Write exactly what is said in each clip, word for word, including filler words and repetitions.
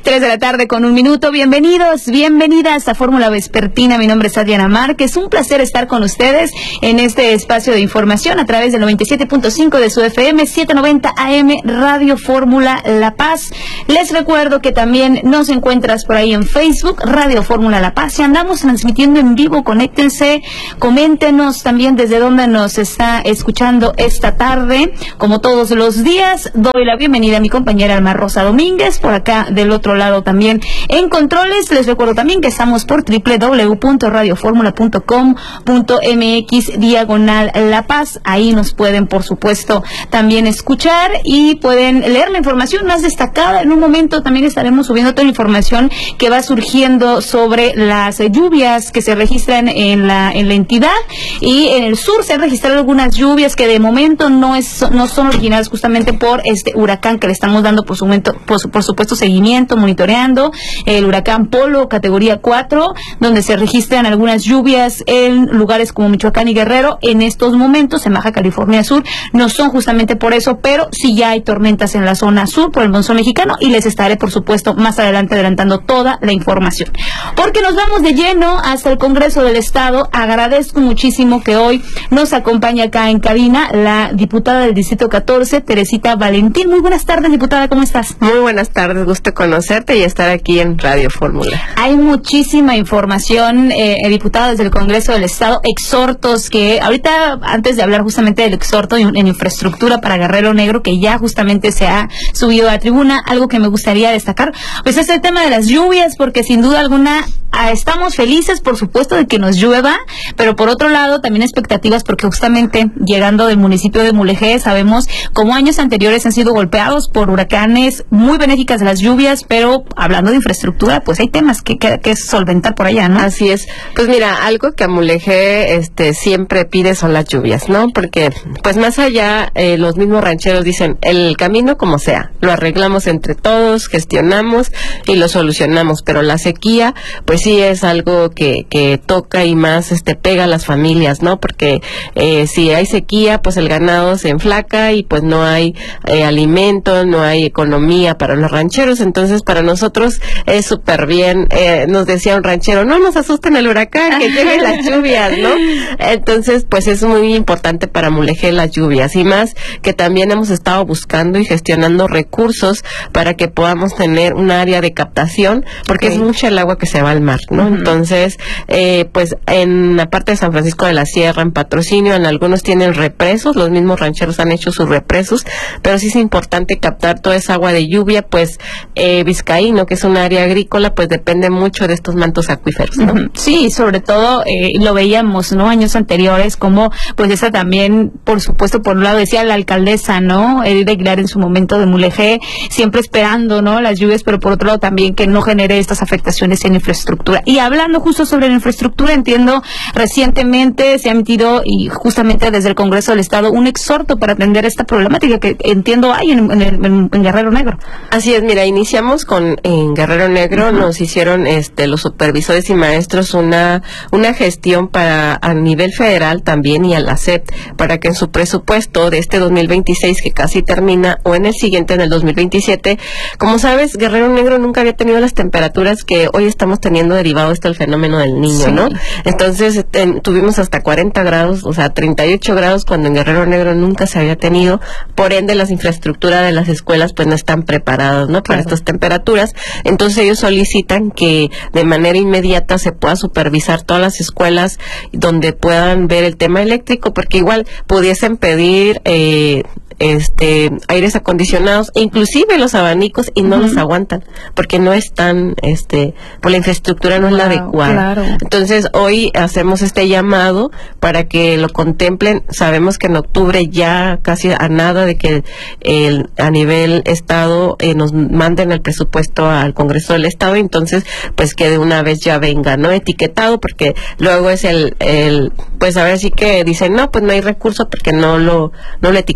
Tres de la tarde con un minuto. Bienvenidos, bienvenidas a Fórmula Vespertina. Mi nombre es Adriana Márquez. Un placer estar con ustedes en este espacio de información a través del noventa y siete punto cinco de su F M, setecientos noventa A M, Radio Fórmula La Paz. Les recuerdo que también nos encuentras por ahí en Facebook, Radio Fórmula La Paz. Y andamos transmitiendo en vivo. Conéctense, coméntenos también desde dónde nos está escuchando esta tarde. Como todos los días, doy la bienvenida a mi compañera Alma Rosa Domínguez, por acá del otro lado también en controles. Les recuerdo también que estamos por doble u doble u doble u punto radio fórmula punto com punto m x diagonal La Paz. Ahí nos pueden, por supuesto, también escuchar y pueden leer la información más destacada. En un momento también estaremos subiendo toda la información que va surgiendo sobre las lluvias que se registran en la en la entidad, y en el sur se han registrado algunas lluvias que de momento no es no son originales justamente por este huracán que le estamos dando por, su momento, por, por supuesto seguimiento, monitoreando, el huracán Polo categoría cuatro, donde se registran algunas lluvias en lugares como Michoacán y Guerrero. En estos momentos en Baja California Sur no son justamente por eso, pero sí ya hay tormentas en la zona sur por el monzón mexicano, y les estaré por supuesto más adelante adelantando toda la información, porque nos vamos de lleno hasta el Congreso del Estado. Agradezco muchísimo que hoy nos acompañe acá en cabina la diputada del Distrito catorce, Teresita Valentín. Muy buenas tardes, diputada, ¿cómo estás? Muy buenas tardes, gusto conocerte y estar aquí en Radio Fórmula. Hay muchísima información, eh, diputada, desde el Congreso del Estado, exhortos que ahorita, antes de hablar justamente del exhorto en, en infraestructura para Guerrero Negro, que ya justamente se ha subido a la tribuna, algo que me gustaría destacar, pues es el tema de las lluvias, porque sin duda alguna ah, estamos felices, por supuesto, de que nos llueva, pero por otro lado también expectativas, porque justamente llegando del municipio de Mulegé sabemos cómo años anteriores han sido golpeados por huracanes, muy benéficas las lluvias, pero hablando de infraestructura, pues hay temas que, que, que solventar por allá, ¿no? Así es. Pues mira, algo que a Mulegé este, siempre pide son las lluvias, ¿no? Porque, pues más allá, eh, los mismos rancheros dicen, el camino como sea, lo arreglamos entre todos, gestionamos y lo solucionamos, pero la sequía, pues sí es algo que, que toca y más este pega a las familias, ¿no? Porque eh, si hay sequía, pues el ganado se enflaca y pues no hay eh, alimento, no hay economía para los rancheros. Entonces para nosotros es súper bien. Eh, nos decía un ranchero, no nos asusten el huracán, que lleguen las lluvias, ¿no? Entonces pues es muy importante para Mulegé las lluvias, y más que también hemos estado buscando y gestionando recursos para que podamos tener un área de captación, porque okay. es mucha el agua que se va al mar, ¿no? Uh-huh. Entonces eh, pues en la parte de San Francisco de la Sierra, en Patrocinio, en algunos tienen represos, los mismos rancheros han hecho sus represos, pero sí es importante captar toda esa agua de lluvia, pues eh, Vizcaíno, que es un área agrícola, pues depende mucho de estos mantos acuíferos, ¿no? Uh-huh. Sí, sobre todo eh, lo veíamos, ¿no? Años anteriores, como pues esa también, por supuesto, por un lado decía la alcaldesa, ¿no? Edith Aguilar en su momento de Mulegé, siempre esperando, ¿no? Las lluvias, pero por otro lado también que no genere estas afectaciones en infraestructura. Y hablando justo sobre la infraestructura, entiendo recientemente se ha emitido, y justamente desde el Congreso del Estado, un exhorto para atender esta problemática que entiendo hay en, en, en, en Guerrero Negro. Así es, mira, iniciamos con en Guerrero Negro, uh-huh. nos hicieron este los supervisores y maestros una una gestión para a nivel federal también y a la S E P, para que en su presupuesto de este dos mil veintiséis, que casi termina, o en el siguiente, en el dos mil veintisiete, como sabes, Guerrero Negro nunca había tenido las temperaturas que hoy estamos teniendo derivado este el fenómeno del Niño, sí. ¿no? Entonces ten, tuvimos hasta cuarenta grados, o sea, treinta y ocho grados, cuando en Guerrero Negro nunca se había tenido. Por ende, las infraestructuras de las escuelas pues no están preparadas, ¿no? Para claro. estas temperaturas. Entonces ellos solicitan que de manera inmediata se pueda supervisar todas las escuelas donde puedan ver el tema eléctrico, porque igual pudiesen pedir eh, este aires acondicionados e inclusive los abanicos, y no uh-huh. los aguantan porque no están, este por la infraestructura no es la wow, adecuada. Claro. Entonces hoy hacemos este llamado para que lo contemplen. Sabemos que en octubre ya casi a nada de que el, a nivel estado eh, nos manden el presupuesto al Congreso del Estado, entonces pues que de una vez ya venga, ¿no? Etiquetado, porque luego es el, el pues a ver si que dicen, no, pues no hay recurso porque no lo no lo etiquetamos uh-huh.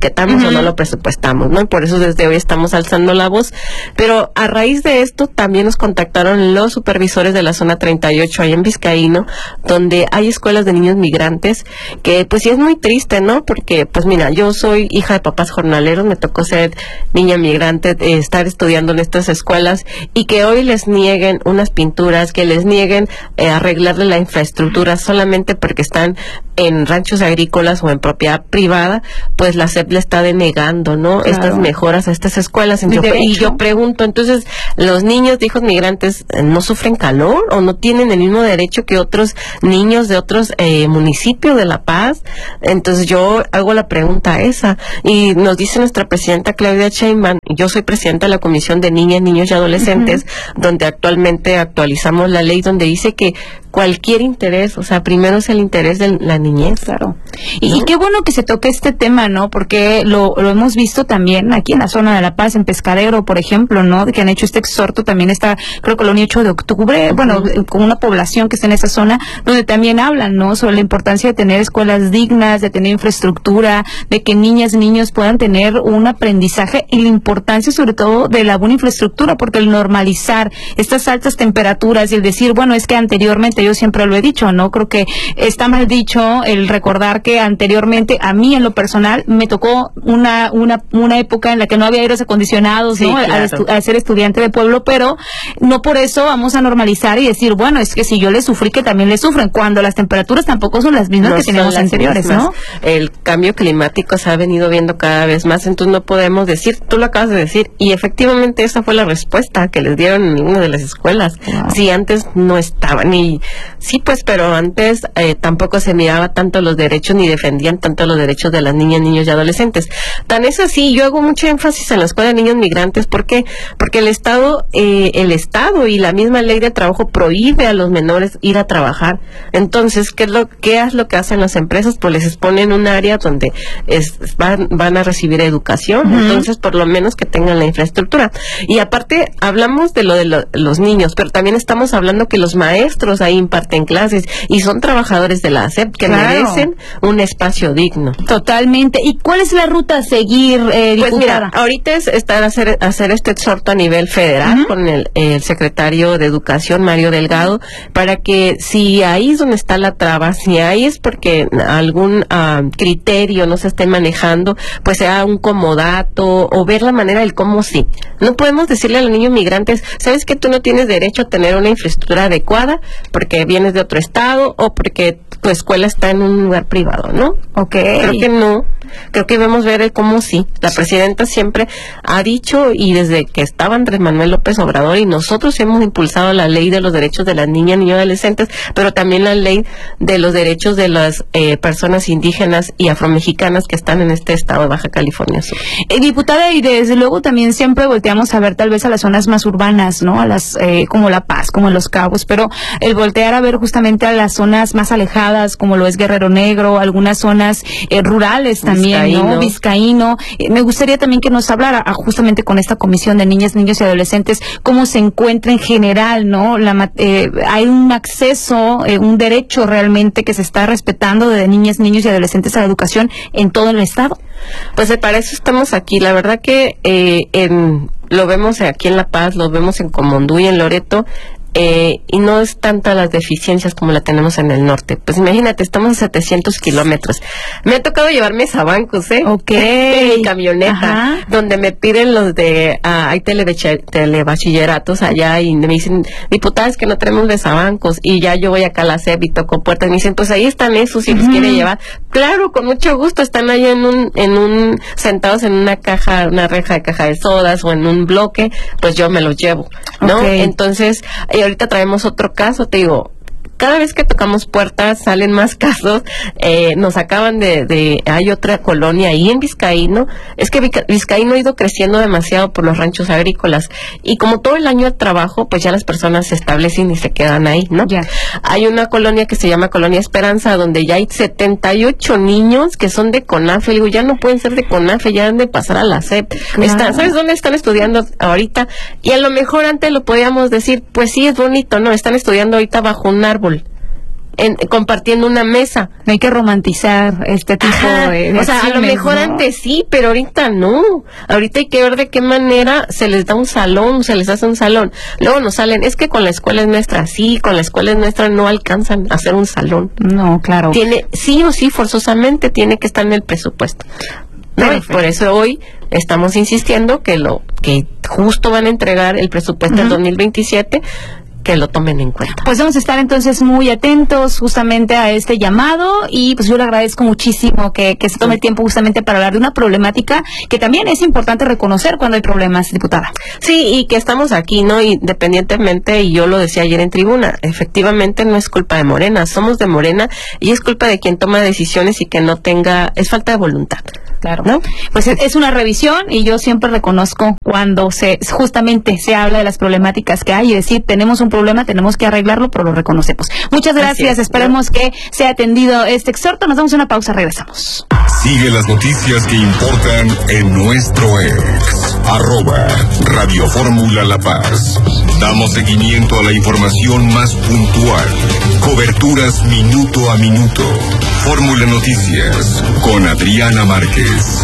uh-huh. no lo presupuestamos, ¿no? Y por eso desde hoy estamos alzando la voz. Pero a raíz de esto también nos contactaron los supervisores de la zona treinta y ocho ahí en Vizcaíno, donde hay escuelas de niños migrantes, que pues sí es muy triste, ¿no? Porque pues mira, yo soy hija de papás jornaleros, me tocó ser niña migrante, eh, estar estudiando en estas escuelas, y que hoy les nieguen unas pinturas, que les nieguen eh, arreglarle la infraestructura solamente porque están en ranchos agrícolas o en propiedad privada, pues la S E P le está denegando, ¿no? Claro. Estas mejoras a estas escuelas. Yo, y yo pregunto, entonces, ¿los niños de hijos migrantes eh, no sufren calor o no tienen el mismo derecho que otros niños de otros eh, municipios de La Paz? Entonces yo hago la pregunta esa, y nos dice nuestra presidenta Claudia Sheinbaum, yo soy presidenta de la Comisión de Niñas, Niños y Adolescentes, uh-huh. donde actualmente actualizamos la ley donde dice que cualquier interés, o sea, primero es el interés de la niñez. Claro. Y, ¿no? y qué bueno que se toque este tema, ¿no? Porque lo, lo hemos visto también aquí en la zona de La Paz, en Pescadero, por ejemplo, ¿no? Que han hecho este exhorto, también está, creo que Colonia ocho de octubre, uh-huh. bueno, con una población que está en esa zona, donde también hablan, ¿no? Sobre la importancia de tener escuelas dignas, de tener infraestructura, de que niñas y niños puedan tener un aprendizaje, y la importancia sobre todo de la buena infraestructura, porque el normalizar estas altas temperaturas y el decir, bueno, es que anteriormente, yo siempre lo he dicho, ¿no? Creo que está mal dicho el recordar que anteriormente, a mí en lo personal, me tocó una una una época en la que no había aires acondicionados, sí, ¿no? Claro. Al, estu al ser estudiante de pueblo, pero no por eso vamos a normalizar y decir, bueno, es que si yo le sufrí, que también le sufren, cuando las temperaturas tampoco son las mismas no que teníamos anteriores, mismas. ¿No? El cambio climático se ha venido viendo cada vez más, entonces no podemos decir, tú lo acabas de decir, y efectivamente esa fue la respuesta que les dieron en una de las escuelas. Wow. Si antes no estaban, y sí, pues, pero antes eh, tampoco se miraba tanto los derechos ni defendían tanto los derechos de las niñas, niños y adolescentes. Tan es así, yo hago mucho énfasis en la escuela de niños migrantes. ¿Por qué? Porque el Estado, eh, el Estado y la misma ley de trabajo prohíbe a los menores ir a trabajar. Entonces, ¿qué es lo, qué es lo que hacen las empresas? Pues les exponen un área donde es, van, van a recibir educación. Uh-huh. Entonces, por lo menos que tengan la infraestructura. Y aparte, hablamos de lo de lo, los niños, pero también estamos hablando que los maestros ahí imparten clases y son trabajadores de la S E P que claro. merecen un espacio digno. Totalmente. ¿Y cuál es la ruta a seguir, eh, Pues mira, ahorita es estar a hacer, hacer este exhorto a nivel federal uh-huh. con el, el secretario de Educación, Mario Delgado, para que si ahí es donde está la traba, si ahí es porque algún uh, criterio no se esté manejando, pues sea un comodato o ver la manera del cómo sí. No podemos decirle a los niños migrantes, ¿sabes que tú no tienes derecho a tener una infraestructura adecuada porque vienes de otro estado o porque tu escuela está en un lugar privado, ¿no? Okay. Creo que no. Creo que debemos ver el cómo sí. La presidenta siempre ha dicho, y desde que estaba Andrés Manuel López Obrador, y nosotros hemos impulsado la ley de los derechos de las niñas, niños y adolescentes, pero también la ley de los derechos de las eh, personas indígenas y afromexicanas que están en este estado de Baja California Sur. Eh, diputada, y desde luego también siempre volteamos a ver tal vez a las zonas más urbanas, ¿no? A las eh, como La Paz, como Los Cabos, pero el voltear a ver justamente a las zonas más alejadas, como lo es Guerrero Negro, algunas zonas eh, rurales también, Vizcaíno. ¿no? Vizcaíno. Eh, me gustaría también que nos hablara ah, justamente con esta comisión de niñas, niños y adolescentes, cómo se encuentra en general, ¿no? La, eh, hay un acceso, eh, un derecho realmente que se está respetando de niñas, niños y adolescentes a la educación en todo el estado. Pues para eso estamos aquí. La verdad que eh, en, lo vemos aquí en La Paz, lo vemos en Comondú y en Loreto. Eh, y no es tanta las deficiencias como la tenemos en el norte. Pues imagínate, estamos a setecientos kilómetros. Me ha tocado llevarme sabancos, ¿eh? Ok. En mi camioneta, Ajá. donde me piden los de, ah, hay telebachilleratos allá y me dicen, diputadas, que no tenemos de sabancos, y ya yo voy acá a la S E P y toco puertas y me dicen, pues ahí están esos, si uh-huh. los quiere llevar. Claro, con mucho gusto, están ahí en un, en un, sentados en una caja, una reja de caja de sodas o en un bloque, pues yo me los llevo, ¿no? Okay. Entonces, y ahorita traemos otro caso, te digo, cada vez que tocamos puertas salen más casos. Eh, nos acaban de, de, hay otra colonia ahí en Vizcaíno. Es que Vizcaíno ha ido creciendo demasiado por los ranchos agrícolas, y como todo el año de trabajo, pues ya las personas se establecen y se quedan ahí, ¿no? Yeah. Hay una colonia que se llama Colonia Esperanza, donde ya hay setenta y ocho niños que son de CONAFE. Digo, ya no pueden ser de CONAFE, ya han de pasar a la S E P. Claro. Están, ¿sabes dónde están estudiando ahorita? Y a lo mejor antes lo podíamos decir, pues sí, es bonito, ¿no? Están estudiando ahorita bajo un árbol. en, compartiendo una mesa. No hay que romantizar este tipo Ajá, de, de o sea, a lo mejor ¿no? antes sí, pero ahorita no. Ahorita hay que ver de qué manera se les da un salón, se les hace un salón. Luego nos salen, es que con la escuela es nuestra, sí, con la escuela es nuestra no alcanzan a hacer un salón. No, claro. Tiene, sí o sí, forzosamente tiene que estar en el presupuesto. ¿No? Y por eso hoy estamos insistiendo que lo que justo van a entregar el presupuesto del uh-huh. dos mil veintisiete, que lo tomen en cuenta. Pues vamos a estar entonces muy atentos justamente a este llamado y pues yo le agradezco muchísimo que, que se tome el tiempo justamente para hablar de una problemática que también es importante reconocer cuando hay problemas, diputada. Sí, y que estamos aquí, ¿no? Independientemente, y yo lo decía ayer en tribuna, efectivamente no es culpa de Morena, somos de Morena y es culpa de quien toma decisiones y que no tenga, es falta de voluntad. Claro, ¿no? Pues es, es una revisión y yo siempre reconozco cuando se justamente se habla de las problemáticas que hay y decir, tenemos un problema, tenemos que arreglarlo, pero lo reconocemos. Muchas gracias, esperemos que sea atendido este exhorto. Nos damos una pausa, regresamos. Sigue las noticias que importan en nuestro ex, arroba Radio Fórmula La Paz. Damos seguimiento a la información más puntual. Coberturas minuto a minuto. Fórmula Noticias con Adriana Márquez.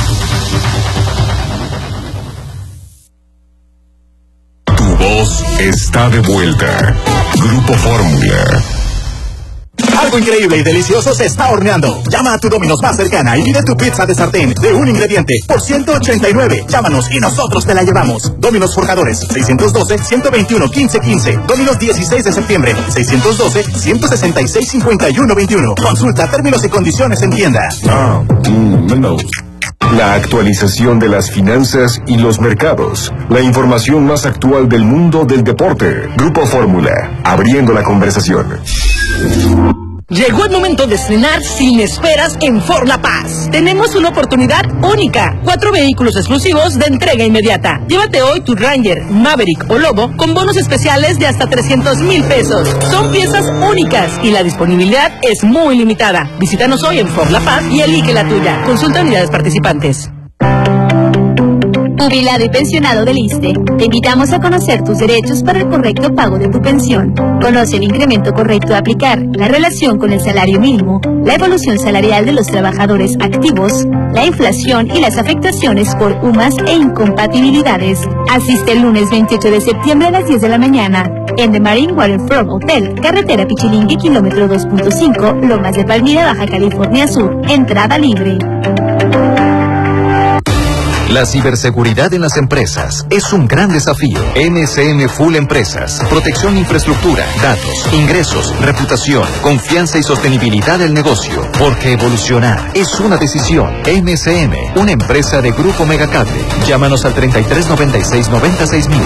Tu voz está de vuelta. Grupo Fórmula. Algo increíble y delicioso se está horneando. Llama a tu Domino's más cercana y pide tu pizza de sartén de un ingrediente por ciento ochenta y nueve. Llámanos y nosotros te la llevamos. Domino's Forjadores, seiscientos doce, ciento veintiuno, quince quince. Domino's dieciséis de septiembre, seiscientos doce, ciento sesenta y seis, cincuenta y uno veintiuno. Consulta términos y condiciones en tienda. Ah, mm, no. La actualización de las finanzas y los mercados. La información más actual del mundo del deporte. Grupo Fórmula, abriendo la conversación. Llegó el momento de estrenar sin esperas en Ford La Paz. Tenemos una oportunidad única. Cuatro vehículos exclusivos de entrega inmediata. Llévate hoy tu Ranger, Maverick o Lobo con bonos especiales de hasta trescientos mil pesos. Son piezas únicas y la disponibilidad es muy limitada. Visítanos hoy en Ford La Paz y elige la tuya. Consulta unidades participantes. Jubilado y pensionado del ISSSTE, te invitamos a conocer tus derechos para el correcto pago de tu pensión. Conoce el incremento correcto a aplicar, la relación con el salario mínimo, la evolución salarial de los trabajadores activos, la inflación y las afectaciones por U M A S e incompatibilidades. Asiste el lunes veintiocho de septiembre a las diez de la mañana en The Marine Waterfront Hotel, carretera Pichilingue, kilómetro dos punto cinco, Lomas de Palmira, Baja California Sur. Entrada libre. La ciberseguridad en las empresas es un gran desafío. M S M Full Empresas. Protección, infraestructura, datos, ingresos, reputación, confianza y sostenibilidad del negocio. Porque evolucionar es una decisión. M S M, una empresa de Grupo Megacable. Llámanos al treinta y tres noventa y seis noventa y seis mil.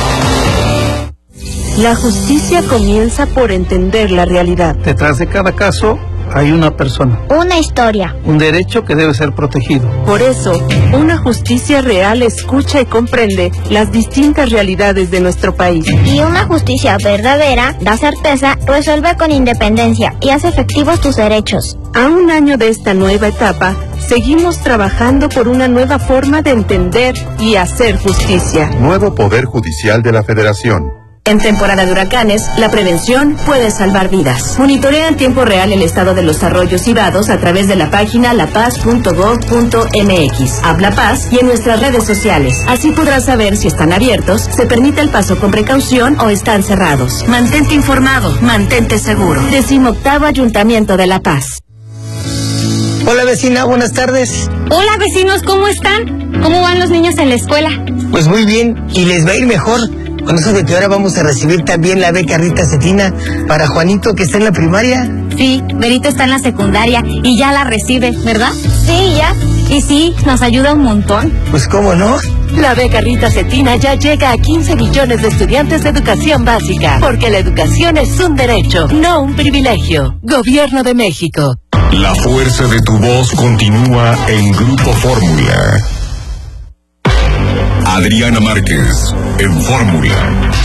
La justicia comienza por entender la realidad. Detrás de cada caso hay una persona. Una historia. Un derecho que debe ser protegido. Por eso, una justicia real escucha y comprende las distintas realidades de nuestro país. Y una justicia verdadera da certeza, resuelve con independencia y hace efectivos tus derechos. A un año de esta nueva etapa, seguimos trabajando por una nueva forma de entender y hacer justicia. Nuevo Poder Judicial de la Federación. En temporada de huracanes, la prevención puede salvar vidas. Monitorea en tiempo real el estado de los arroyos y vados a través de la página la paz punto gov punto m x, Habla Paz y en nuestras redes sociales. Así podrás saber si están abiertos, se permite el paso con precaución o están cerrados. Mantente informado, mantente seguro. Decimoctavo Ayuntamiento de La Paz. Hola vecina, buenas tardes. Hola vecinos, ¿cómo están? ¿Cómo van los niños en la escuela? Pues muy bien, y les va a ir mejor. Con eso de que ahora vamos a recibir también la beca Rita Cetina para Juanito, que está en la primaria. Sí, Berito está en la secundaria y ya la recibe, ¿verdad? Sí, ya. Y sí, nos ayuda un montón. Pues cómo no. La beca Rita Cetina ya llega a quince millones de estudiantes de educación básica, porque la educación es un derecho, no un privilegio. Gobierno de México. La fuerza de tu voz continúa en Grupo Fórmula. Adriana Márquez, en Fórmula.